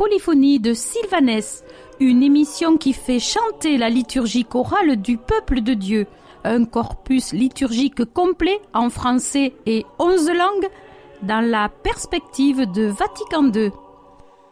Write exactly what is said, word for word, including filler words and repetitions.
polyphonie de Sylvanès, une émission qui fait chanter la liturgie chorale du peuple de Dieu, un corpus liturgique complet en français et onze langues dans la perspective de Vatican deux.